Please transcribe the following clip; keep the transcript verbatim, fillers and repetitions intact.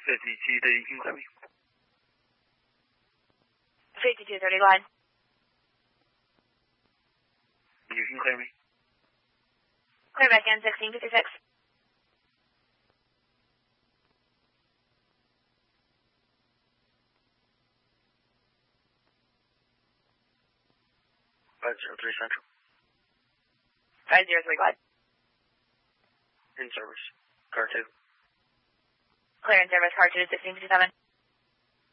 fifty-two thirty, you can clear me. fifty-two thirty, go ahead. You can clear me. Clear back in, sixteen fifty-six. five zero three Central. five zero three, go ahead. In service. Car two. Clear in service, car two, sixteen fifty-seven.